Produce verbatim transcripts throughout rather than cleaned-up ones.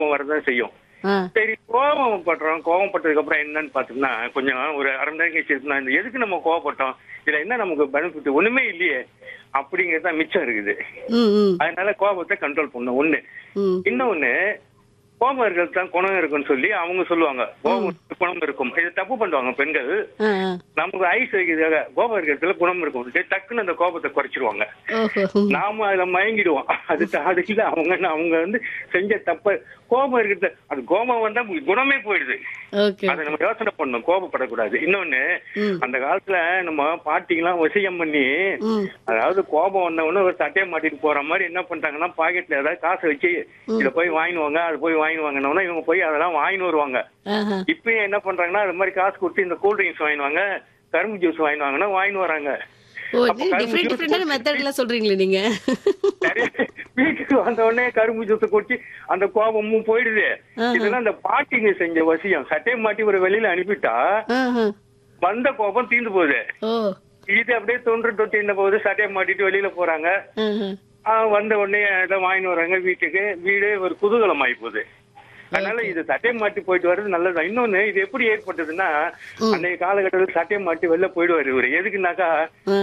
வரதான் செய்யும். ஆ. சரி கோபம் படுறோம். கோபம் பட்டதுக்கு அப்புறம் என்னன்னு பாத்தோம்னா கொஞ்சம் ஒரு அரை மணி நேரம் கழிச்சு இருக்குன்னா, இந்த எதுக்கு நம்ம கோவப்பட்டோம், இதுல என்ன நமக்கு பெனிஃபிட் ஒண்ணுமே இல்லையே அப்படிங்கறது தான் மிச்சம் இருக்குது. ம், ம், அதனால கோபத்தை கண்ட்ரோல் பண்ணும் ஒண்ணு. ம். இன்னொன்னு, கோபம் இருக்கிறது தான் குணம் இருக்குன்னு சொல்லி அவங்க சொல்லுவாங்க. கோபம் குணம் இருக்கும். இது தப்பு பண்ணுவாங்க பெண்கள். ஆ, ஆ. நமக்கு ஐஸ் வைக்கிறதுக்காக கோபம் இருக்கிறதுல குணம் இருக்கும், டக்குன்னு அந்த கோபத்தை குறைச்சிருவாங்க. ஓஹோ. ம். நாம அதுல மயங்கிடுவோம். அது அது இல்ல, அவங்க அவங்க வந்து செஞ்ச தப்ப. கோபம் இருக்கிறது, அது கோபம் வந்தா குணமே போயிடுது. ஓகே. அதை நம்ம யோசனை பண்ணணும், கோபப்படக்கூடாது. இன்னொன்னு, ம். அந்த காலத்துல நம்ம பாட்டிங்கெல்லாம் வசியம் பண்ணி, ம். அதாவது கோபம் வந்தவொன்னு ஒரு சட்டையை மாட்டிட்டு போற மாதிரி என்ன பண்றாங்கன்னா, பாக்கெட்ல ஏதாவது காசை வச்சு இத போய் வாங்கினுவாங்க, அது போய் வாங்கினுவாங்கன்னா இவங்க போய் அதெல்லாம் வாங்கின்னு வருவாங்க. ஆஹா. இப்பயும் என்ன பண்றாங்கன்னா, அது மாதிரி காசு கொடுத்து இந்த கூல் ட்ரிங்க்ஸ் வாங்கினுவாங்க, கரும்பு ஜூஸ் வாங்கினுவாங்கன்னா வாங்கின்னு வராங்க. ஓ, அப்ப கரும்பு டிஃபரெண்ட் juice டிஃபரெண்டான மெத்தட்ல சொல்றீங்களே நீங்க. நிறைய வீட்டுக்கு வந்த உடனே கரும்பு ஜூஸ் குடிச்சு அந்த கோபமும் போயிடுது. ஆஹா. இதெல்லாம் அந்த பாட்டிங்க செஞ்ச வசியம். சட்டையை மாட்டி ஒரு வெளியில அனுப்பிட்டா ஆஹா. வந்த கோபம் தீர்ந்து போகுது. ஓ. இது அப்படியே தொன்று தொட்டு என்ன போகுது, சட்டையை மாட்டிட்டு வெளியில போறாங்க. ஆஹா. ஆஹ் வந்த உடனே இதை வாங்கிட்டு வராங்க வீட்டுக்கு, வீடே ஒரு குதூகலம் ஆகி போகுது. அதனால இது சட்டையை மாட்டி போயிட்டு வர்றது நல்லதுதான். இன்னொன்னு, இது எப்படி ஏற்பட்டதுன்னா, அன்னைக்கு காலகட்டத்தில் சட்டையை மாட்டி வெளில போயிடுவாரு இவரு. எதுக்குன்னாக்கா, ஆ.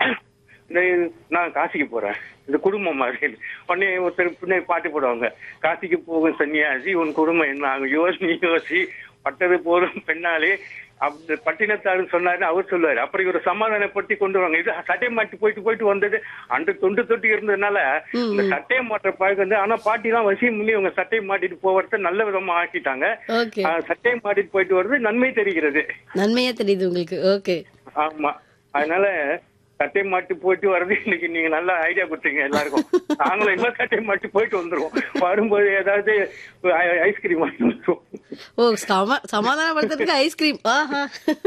இந்த நான் காசிக்கு போறேன், இந்த குடும்பம் மாதிரி. உடனே ஒருத்தர் பின்னாடி பாட்டு போடுவாங்க, காசிக்கு போகும் சன்னியாசி உன் குடும்பம் என்ன ஆகும், யோசி யோசி பட்டது போதும் பெண்ணாலே அப்படி பட்டினத்தாருன்னு சொன்னாரு அவர் சொல்லுவாரு. அப்புறம் இவர் சமாதானப்படுத்தி கொண்டு வருவாங்க. இது சட்டையை மாட்டி போயிட்டு போயிட்டு வந்தது அந்த தொண்டு தொட்டி இருந்ததுனால இந்த சட்டையை மாற்ற பழக்கம் வந்து. ஆனா பாட்டி எல்லாம் வசியம் பண்ணி இவங்க சட்டையை மாட்டிட்டு போவத நல்ல விதமா ஆக்கிட்டாங்க. ஓகே. ஆஹ் சட்டையை மாட்டிட்டு போயிட்டு வர்றது நன்மை தெரிகிறது. நன்மையா தெரியுது உங்களுக்கு. ஓகே. ஆமா, அதனால சட்டையை மாட்டி போயிட்டு வர்றது இன்னைக்கு நீங்க நல்ல ஐடியா கொடுத்தீங்க எல்லாருக்கும். நாங்களும் இன்னும் சட்டையை மாட்டி போயிட்டு வந்துருவோம். வரும்போது ஏதாவது ஐஸ்கிரீம் வாங்கி வந்துருவோம். ஓ, சமா சமாதானப்படுத்துறதுக்கு ஐஸ்கிரீம். ஆஹா.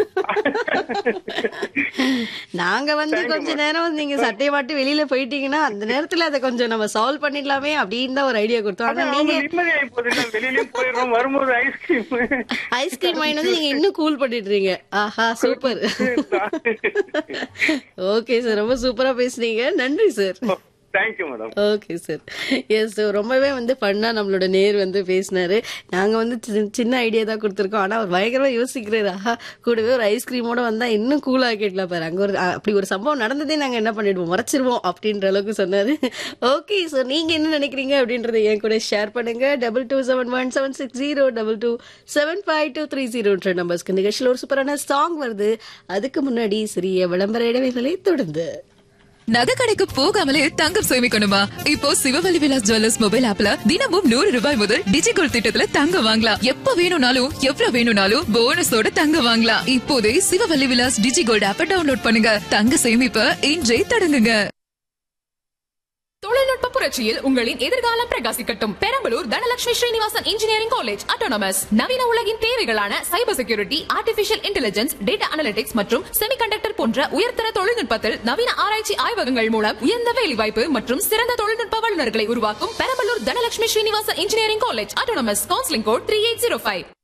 நாங்க வந்து கொஞ்ச நேரம் நீங்க சட்டையை மாட்டி வெளியில போயிட்டீங்கன்னா அந்த நேரத்துல அதை கொஞ்சம் நம்ம சால்வ் பண்ணிடலாமே அப்படின்னு தான் ஒரு ஐடியா கொடுத்தோம். ஆனா நீங்க நிம்மதியாகி போகுது, வெளியிலயும் போயிடுறோம், வரும்போது ஐஸ்கிரீம் ஐஸ்கிரீம் வாங்கி வந்து நீங்க இன்னும் கூல் பண்ணிடுறீங்க. ஆஹா, சூப்பர். ஓகே சார், ரொம்ப சூப்பரா பேசுனீங்க. நன்றி sir. Thank you madam. Okay sir. S, ரொம்பவே வந்து ஃபன்னா நம்மளோட நேர் வந்து பேசினாரு. நாங்க வந்து சி- சின்ன ஐடியா தான் கொடுத்துருக்கோம். ஆனா அவர் பயங்கரமா யோசிக்கிறாரு. ஆஹா, கூடவே ஒரு ஐஸ்கிரீமோட வந்தா இன்னும் கூல் ஆக்கிடலாம் பாரு. அங்க ஒரு அ- அப்படி ஒரு சம்பவம் நடந்ததே நாங்க என்ன பண்ணிடுவோம், மறைச்சிருவோம் அப்படின்ற அளவுக்கு சொன்னாரு. ஓகே சார், நீங்க என்ன நினைக்கிறீங்க அப்படின்றத என் கூட ஷேர் பண்ணுங்க. Double two seven one seven six zero double two seven five two three ஜீரோன்ற நம்பர்ஸ்க்கு நிகழ்ச்சியில் ஒரு சூப்பரான சாங் வருது. அதுக்கு முன்னாடி சிறிய விளம்பர இடைவேளை தொடர்ந்து. நகை கடைக்கு போகாமலே தங்கம் சேமிக்கணுமா? இப்போ சிவவல்லி விலாஸ் ஜுவல்லர்ஸ் மொபைல் ஆப்ல தினமும் நூறு ரூபாய் முதல் டிஜிகோல்ட் திட்டத்துல தங்கம் வாங்கலாம். எப்ப வேணும்னாலும் எவ்வளவு வேணும்னாலும் போனஸோட தங்கம் வாங்கலாம். இப்போதே சிவவல்லி விலாஸ் டிஜிகோல்ட் ஆப்பை டவுன்லோட் பண்ணுங்க. தங்க சேமிப்ப இன்றே தொடங்குங்க. தொழில்நுட்ப புரட்சியில் உங்களின் எதிர்காலம் பிரகாசிக்கட்டும். Perambalur Dhanalakshmi Srinivasan engineering college autonomous நவீன உலகின் தேவைகளான cyber security, artificial intelligence, data analytics மற்றும் செமிகண்டக்டர் போன்ற உயர்தர தொழில்நுட்பத்தில் நவீன ஆராய்ச்சி ஆய்வகங்கள் மூலம் உயர்ந்த வேலைவாய்ப்பு மற்றும் சிறந்த தொழில்நுட்ப வல்லுநர்களை உருவாக்கும் Perambalur Dhanalakshmi Srinivasan engineering college autonomous. Counselling code three eight zero five.